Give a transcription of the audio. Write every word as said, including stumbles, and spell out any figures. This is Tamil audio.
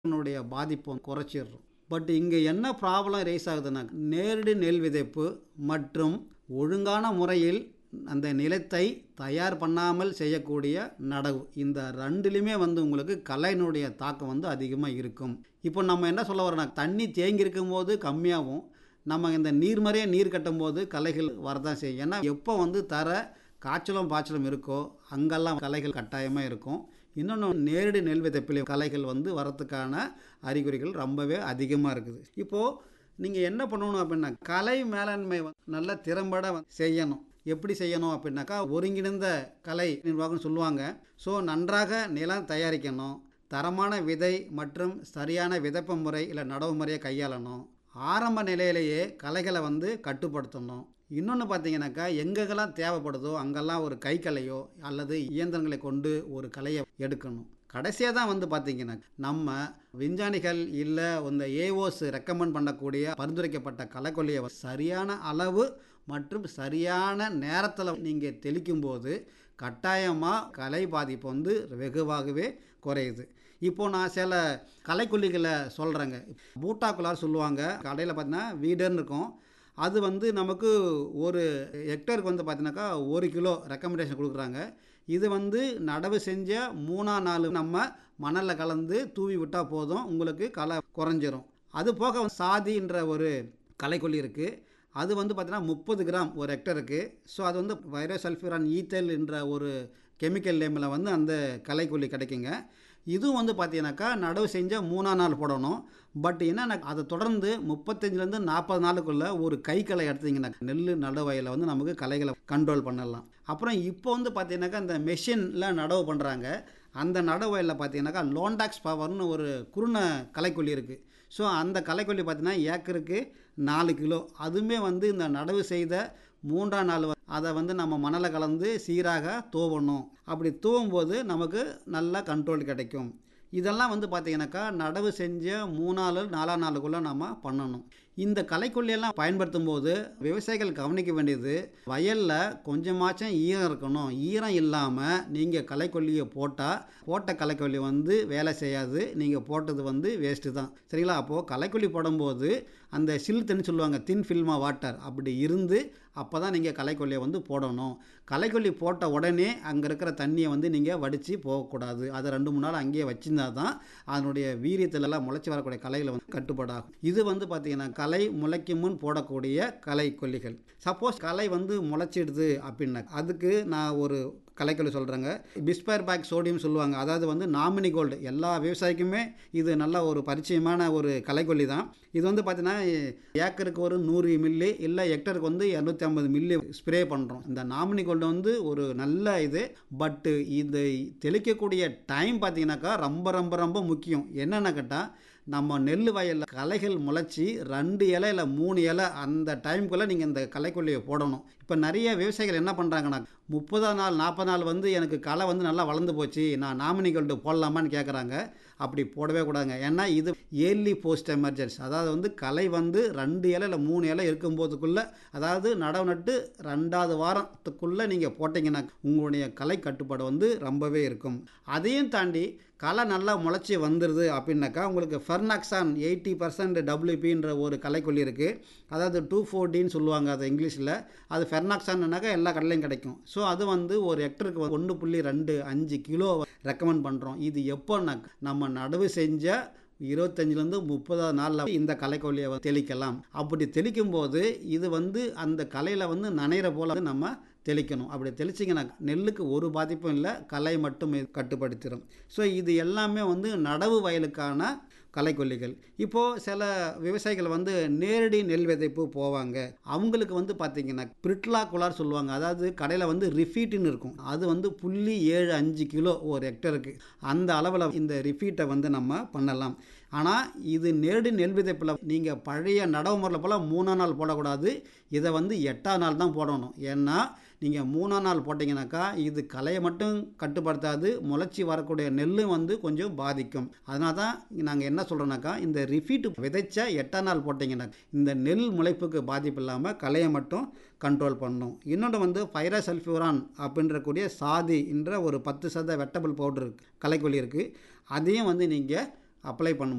னுடைய பாதிப்பை குறைச்சிடுறோம். பட் இங்கே என்ன ப்ராப்ளம் ரைஸ் ஆகுதுன்னா, நேரடி நெல் விதைப்பு மற்றும் ஒழுங்கான முறையில் அந்த நிலத்தை தயார் பண்ணாமல் செய்யக்கூடிய நடவு, இந்த ரெண்டுலையுமே வந்து உங்களுக்கு களையினுடைய தாக்கம் வந்து அதிகமாக இருக்கும். இப்போ நம்ம என்ன சொல்ல வரோம்னா, தண்ணி தேங்கி இருக்கும்போது கம்மியாகும், நம்ம இந்த நீர்மறைய நீர் கட்டும்போது களைகள் வரதான் செய்யும். ஏன்னா எப்போ வந்து தர காய்ச்சலும் பாய்ச்சலும் இருக்கோ அங்கெல்லாம் களைகள் கட்டாயமாக இருக்கும். இன்னொன்று, நேரடி நெல் விதைப்பில் களைகள் வந்து வரத்துக்கான அறிகுறிகள் ரொம்பவே அதிகமாக இருக்குது. இப்போது நீங்கள் என்ன பண்ணணும் அப்படின்னா, கலை மேலாண்மை நல்ல திறம்பட செய்யணும். எப்படி செய்யணும் அப்படின்னாக்கா, ஒருங்கிணைந்த கலை நிர்வாகம்னு சொல்லுவாங்க. ஸோ நன்றாக நிலம் தயாரிக்கணும், தரமான விதை மற்றும் சரியான விதைப்பு முறை இல்லை நடவு முறையை கையாளணும், ஆரம்ப நிலையிலேயே களைகளை வந்து கட்டுப்படுத்தணும். இன்னொன்று பார்த்தீங்கன்னாக்கா, எங்கெங்கெல்லாம் தேவைப்படுதோ அங்கெல்லாம் ஒரு கைக்களையோ அல்லது இயந்திரங்களை கொண்டு ஒரு களையை எடுக்கணும். கடைசியாக தான் வந்து பார்த்திங்கன்னா, நம்ம விஞ்ஞானிகள் இல்லை இந்த ஏஓஸ் ரெக்கமெண்ட் பண்ணக்கூடிய பரிந்துரைக்கப்பட்ட களைக்கொல்லியை சரியான அளவு மற்றும் சரியான நேரத்தில் நீங்கள் தெளிக்கும்போது கட்டாயமாக கலை பாதிப்பு வந்து வெகுவாகவே குறையுது. இப்போது நான் சில களைக்கொல்லிகளை சொல்கிறேங்க. பூட்டாக்குலார் சொல்லுவாங்க, கடையில் பார்த்தீங்கன்னா வீடர்னு இருக்கும். அது வந்து நமக்கு ஒரு ஹெக்டருக்கு வந்து பார்த்தீங்கன்னாக்கா ஒரு கிலோ ரெக்கமெண்டேஷன் கொடுக்குறாங்க. இது வந்து நடவு செஞ்ச மூணாம் நாள் நம்ம மணலில் கலந்து தூவி விட்டால் போதும், உங்களுக்கு களை குறைஞ்சிரும். அது போக சாதின்ற ஒரு களைக்கொல்லி இருக்குது. அது வந்து பார்த்தீங்கன்னா முப்பது கிராம் ஒரு ஹெக்டருக்கு. ஸோ அது வந்து வைரோசல்ஃபிரான் ஈத்தல் என்ற ஒரு கெமிக்கல் நேமில் வந்து அந்த களைக்கொல்லி கிடைக்குங்க. இதுவும் வந்து பார்த்தீங்கன்னாக்கா நடவு செஞ்சால் மூணாம் நாள் போடணும். பட் என்னென்னா, அதை தொடர்ந்து முப்பத்தஞ்சுலேருந்து நாற்பது நாளுக்குள்ளே ஒரு கை களை எடுத்திங்கன்னா நெல் நடவையில் வந்து நமக்கு களைகளை கண்ட்ரோல் பண்ணலாம். அப்புறம் இப்போ வந்து பார்த்தீங்கன்னாக்கா இந்த மெஷினில் நடவு பண்ணுறாங்க. அந்த நடவையில் பார்த்தீங்கன்னாக்கா லோண்டாக்ஸ் பவர்னு ஒரு குருண களைக்கொல்லி இருக்குது. ஸோ அந்த களைக்கொல்லி பார்த்தீங்கன்னா ஏக்கருக்கு நாலு கிலோ. அதுவுமே வந்து இந்த நடவு செய்த மூன்றாம் நாள் அதை வந்து நம்ம மணலை கலந்து சீராக தூவணும். அப்படி தூவும்போது நமக்கு நல்ல கண்ட்ரோல் கிடைக்கும். இதெல்லாம் வந்து பார்த்திங்கனாக்கா நடவு செஞ்ச மூணாள் நாலாம் நாளுக்குள்ளே நம்ம பண்ணணும். இந்த களைக்கொல்லியெல்லாம் பயன்படுத்தும் போது விவசாயிகள் கவனிக்க வேண்டியது, வயலில் கொஞ்சமாச்சும் ஈரம் இருக்கணும். ஈரம் இல்லாமல் நீங்கள் களைக்கொல்லியை போட்டால் போட்ட களைக்கொல்லி வந்து வேலை செய்யாது, நீங்கள் போட்டது வந்து வேஸ்ட்டு தான். சரிங்களா? அப்போது களைக்கொல்லி போடும்போது அந்த சில் தண்ணி சொல்லுவாங்க, தின் ஃபில்மா வாட்டர், அப்படி இருந்து அப்போ தான் நீங்கள் களைக்கொல்லியை வந்து போடணும். களைக்கொல்லி போட்ட உடனே அங்கே இருக்கிற தண்ணியை வந்து நீங்கள் வடித்து போகக்கூடாது. அதை ரெண்டு மூணு நாள் அங்கேயே வச்சுருந்தா தான் அதனுடைய வீரியத்திலலாம் முளைச்சி வரக்கூடிய களைகளை வந்து கட்டுப்பாடாகும். இது வந்து பார்த்திங்கன்னா களை முளைக்கும் முன் போடக்கூடிய களைக்கொல்லிகள். சப்போஸ் களை வந்து முளைச்சிடுது அப்படின்னா அதுக்கு நான் ஒரு களைக்கொல்லி சொல்கிறேங்க. பிஸ்பர் பேக் சோடியம் சொல்லுவாங்க. அதாவது வந்து நாமினி கோல்டு, எல்லா விவசாயிக்குமே இது நல்ல ஒரு பரிச்சயமான ஒரு களைக்கொல்லி தான். இது வந்து பார்த்தீங்கன்னா ஏக்கருக்கு ஒரு நூறு மில்லி இல்லை ஹெக்டருக்கு வந்து இரநூத்தி ஐம்பது மில்லி ஸ்ப்ரே பண்ணுறோம். இந்த நாமினி கோல்டு வந்து ஒரு நல்ல இது. பட்டு இது தெளிக்கக்கூடிய டைம் பார்த்தீங்கன்னாக்கா ரொம்ப ரொம்ப ரொம்ப முக்கியம். என்னென்ன கேட்டால், நம்ம நெல் வயலில் களைகள் முளைச்சி ரெண்டு இலை இல்லை மூணு இலை அந்த டைமுக்குள்ளே நீங்கள் இந்த களைக்கொல்லியை போடணும். இப்போ நிறைய விவசாயிகள் என்ன பண்ணுறாங்கன்னா, முப்பதாம் நாள் நாற்பது நாள் வந்து எனக்கு களை வந்து நல்லா வளர்ந்து போச்சு, நான் நாமினி கோல்டு போடலாமான்னு கேட்குறாங்க. அப்படி போடவே கூடாதுங்க. ஏன்னா இது ஏர்லி போஸ்ட் எமர்ஜென்சி. அதாவது வந்து களை வந்து ரெண்டு இலை இல்லை மூணு இலை இருக்கும்போதுக்குள்ளே, அதாவது நடவு நட்டு ரெண்டாவது வாரத்துக்குள்ளே நீங்கள் போட்டிங்கன்னா உங்களுடைய களை கட்டுப்பாடு வந்து ரொம்பவே இருக்கும். அதையும் தாண்டி களை நல்லா முளைச்சி வந்துடுது அப்படின்னாக்கா உங்களுக்கு ஃபெர்னாக்சான் எயிட்டி பர்சன்ட் டபிள்யூபின்ற ஒரு களைக்கொல்லி இருக்குது. அதாவது டூ ஃபோர்டின்னு சொல்லுவாங்க அது இங்கிலீஷில். அது ஃபெர்னாக்சான்னாக்கா எல்லா கடலையும் கிடைக்கும். ஸோ அது வந்து ஒரு ஹெக்டருக்கு ஒன்று புள்ளி ரெண்டு அஞ்சு கிலோ ரெக்கமெண்ட் பண்ணுறோம். இது எப்போன்னா நம்ம நடவு செஞ்ச இருபத்தஞ்சிலேருந்து முப்பதாவது நாளில் இந்த களைக்கொல்லியை தெளிக்கலாம். அப்படி தெளிக்கும் போது இது வந்து அந்த களையில் வந்து நனைகிற போல் நம்ம தெளிக்கணும். அப்படி தெளிச்சிங்கன்னா நெல்லுக்கு ஒரு பாதிப்பும் இல்லை, களை மட்டும் கட்டுப்படுத்திடும். ஸோ இது எல்லாமே வந்து நடவு வயலுக்கான களைக்கொல்லிகள். இப்போது சில விவசாயிகள் வந்து நேரடி நெல் விதைப்பு போவாங்க. அவங்களுக்கு வந்து பார்த்திங்கன்னா பிரிட்லா குலார் சொல்லுவாங்க. அதாவது கடையில் வந்து ரிஃபீட்டுன்னு இருக்கும். அது வந்து புள்ளி ஏழு அஞ்சு கிலோ ஒரு ஹெக்டருக்கு. அந்த அளவில் இந்த ரிஃபீட்டை வந்து நம்ம பண்ணலாம். ஆனால் இது நேரடி நெல் விதைப்பில் நீங்கள் பழைய நடவு முறையில் போல் மூணாம் நாள் போடக்கூடாது. இதை வந்து எட்டாம் நாள் தான் போடணும். ஏன்னா நீங்கள் மூணாம் நாள் போட்டிங்கனாக்கா இது களையை மட்டும் கட்டுப்படுத்தாது, முளைச்சி வரக்கூடிய நெல்லும் வந்து கொஞ்சம் பாதிக்கும். அதனால தான் நாங்கள் என்ன சொல்கிறோன்னாக்கா, இந்த ரிஃபீட்டு விதைச்சா எட்டாம் நாள் போட்டிங்கன்னா இந்த நெல் முளைப்புக்கு பாதிப்பு இல்லாமல் களையை மட்டும் கண்ட்ரோல் பண்ணணும். இன்னொன்று வந்து பைரோசல்ஃபிரான் அப்படின்றக்கூடிய சாதி என்ற ஒரு பத்து சத வெட்டபிள் பவுடர் களைக்கொல்லி இருக்குது. அதையும் வந்து நீங்கள் அப்ளை பண்ணும்